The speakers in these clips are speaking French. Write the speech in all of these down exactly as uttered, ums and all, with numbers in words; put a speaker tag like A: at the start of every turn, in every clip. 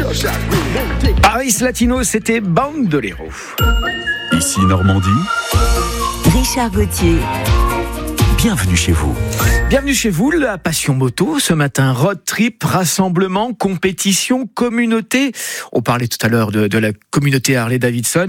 A: Paris Latino, c'était Bandolero.
B: Ici Normandie.
C: Richard Gauthier.
B: Bienvenue chez vous.
A: Bienvenue chez vous, la passion moto. Ce matin, road trip, rassemblement, compétition, communauté. On parlait tout à l'heure de, de la communauté Harley-Davidson.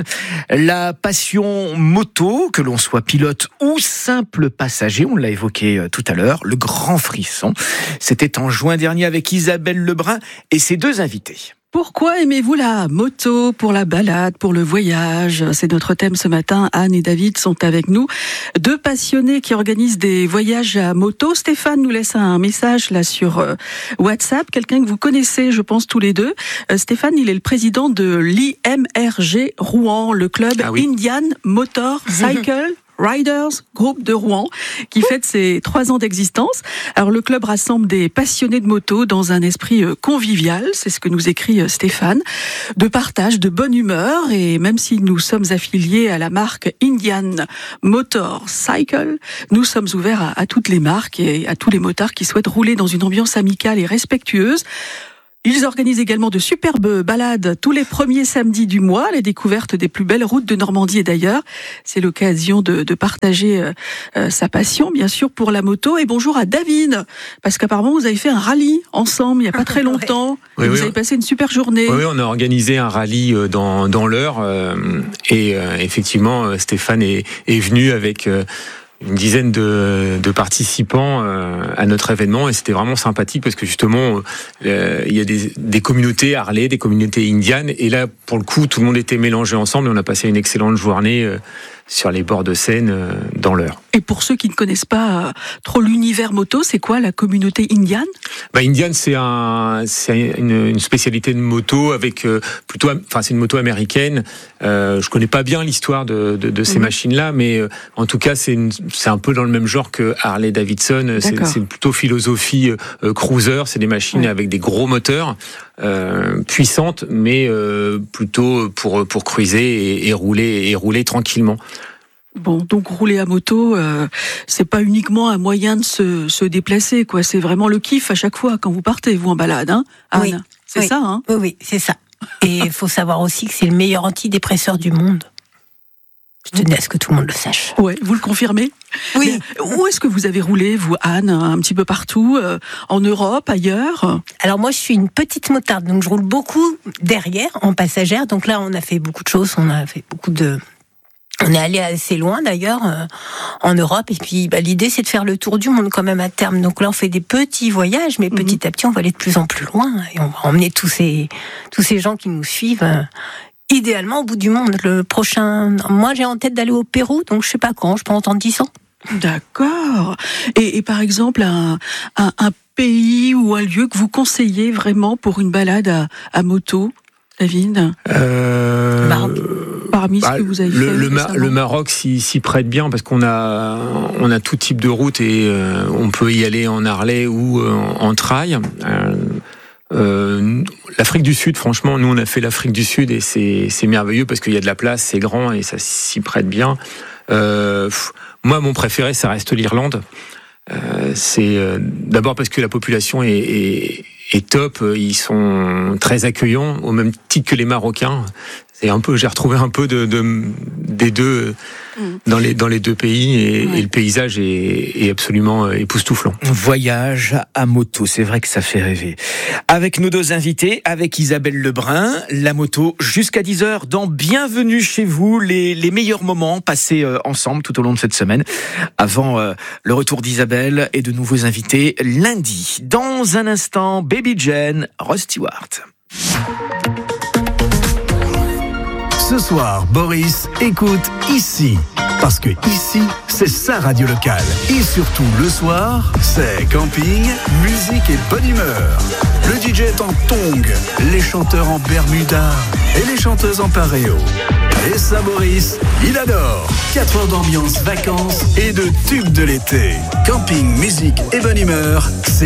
A: La passion moto, que l'on soit pilote ou simple passager, on l'a évoqué tout à l'heure, le grand frisson. C'était en juin dernier avec Isabelle Lebrun et ses deux invités.
D: Pourquoi aimez-vous la moto? Pour la balade, pour le voyage? C'est notre thème ce matin. Anne et David sont avec nous. Deux passionnés qui organisent des voyages à moto. Stéphane nous laisse un message là sur WhatsApp. Quelqu'un que vous connaissez, je pense, tous les deux. Stéphane, il est le président de l'I M R G Rouen, le club ah oui. Indian Motor Cycle Riders, groupe de Rouen, qui fête ses trois ans d'existence. Alors, le club rassemble des passionnés de moto dans un esprit convivial, c'est ce que nous écrit Stéphane, de partage, de bonne humeur, et même si nous sommes affiliés à la marque Indian Motor Cycle, nous sommes ouverts à, à toutes les marques et à tous les motards qui souhaitent rouler dans une ambiance amicale et respectueuse. Ils organisent également de superbes balades tous les premiers samedis du mois, les découvertes des plus belles routes de Normandie et d'ailleurs. C'est l'occasion de, de partager euh, sa passion, bien sûr, pour la moto. Et bonjour à David, parce qu'apparemment vous avez fait un rallye ensemble il n'y a pas très longtemps. Oui, vous oui, avez on... passé une super journée.
E: Oui, on a organisé un rallye dans, dans l'Eure euh, et euh, effectivement Stéphane est, est venu avec... Euh, une dizaine de, de participants euh, à notre événement et c'était vraiment sympathique parce que justement euh, il y a des, des communautés Harley, des communautés indiennes et là pour le coup tout le monde était mélangé ensemble et on a passé une excellente journée euh, sur les bords de Seine euh, dans l'Eure.
D: Et pour ceux qui ne connaissent pas euh, trop l'univers moto, c'est quoi la communauté indienne?
E: Bah, Indian, c'est un, c'est une, une spécialité de moto avec euh, plutôt, enfin c'est une moto américaine. Euh, je connais pas bien l'histoire de, de, de ces mmh. machines-là, mais euh, en tout cas c'est, une, c'est un peu dans le même genre que Harley-Davidson. C'est, c'est plutôt philosophie euh, cruiser. C'est des machines ouais. avec des gros moteurs. Euh, puissante, mais euh, plutôt pour pour cruiser et, et rouler et rouler tranquillement.
D: Bon, donc rouler à moto, euh, c'est pas uniquement un moyen de se, se déplacer, quoi. C'est vraiment le kiff à chaque fois quand vous partez, vous en balade, hein, Anne.
C: Oui,
D: c'est
C: oui,
D: ça, hein.
C: Oui, oui, c'est ça. Et il faut savoir aussi que c'est le meilleur antidépresseur du monde. Je tenais à ce que tout le monde le sache.
D: Ouais, vous le confirmez?
C: Oui.
D: Mais où est-ce que vous avez roulé, vous, Anne, un petit peu partout, euh, en Europe, ailleurs?
C: Alors moi, je suis une petite motarde, donc je roule beaucoup derrière, en passagère. Donc là, on a fait beaucoup de choses, on a fait beaucoup de... On est allé assez loin d'ailleurs euh, en Europe et puis bah, l'idée c'est de faire le tour du monde quand même à terme. Donc là on fait des petits voyages mais mmh. petit à petit on va aller de plus en plus loin et on va emmener tous ces tous ces gens qui nous suivent euh, idéalement au bout du monde. Le prochain, moi j'ai en tête d'aller au Pérou donc je sais pas quand, je peux entendre dix ans.
D: D'accord. Et, et par exemple un, un, un pays ou un lieu que vous conseillez vraiment pour une balade à, à moto, David?
E: Euh...
D: Bah, Parmi ce bah, que vous avez
E: le,
D: fait
E: le, Ma- le Maroc s'y, s'y prête bien parce qu'on a, on a tout type de route et euh, on peut y aller en Harley ou euh, en trail. Euh, euh, L'Afrique du Sud, franchement, nous on a fait l'Afrique du Sud et c'est, c'est merveilleux parce qu'il y a de la place, c'est grand et ça s'y prête bien. Euh, pff, moi, mon préféré, ça reste l'Irlande. Euh, c'est euh, d'abord parce que la population est, est, est top, ils sont très accueillants, au même titre que les Marocains. C'est un peu, j'ai retrouvé un peu de, de des deux mmh. dans les dans les deux pays et, ouais. et le paysage est, est absolument époustouflant.
A: Voyage à moto, c'est vrai que ça fait rêver. Avec nos deux invités, avec Isabelle Lebrun, la moto jusqu'à dix heures dans Bienvenue chez vous, les les meilleurs moments passés ensemble tout au long de cette semaine, avant euh, le retour d'Isabelle et de nouveaux invités lundi. Dans un instant, Baby Jane, Rod Stewart.
B: Ce soir, Boris écoute ici. Parce que ici, c'est sa radio locale. Et surtout, le soir, c'est camping, musique et bonne humeur. Le D J est en tongs, les chanteurs en bermuda et les chanteuses en paréo. Et ça, Boris, il adore. quatre heures d'ambiance, vacances et de tubes de l'été. Camping, musique et bonne humeur, c'est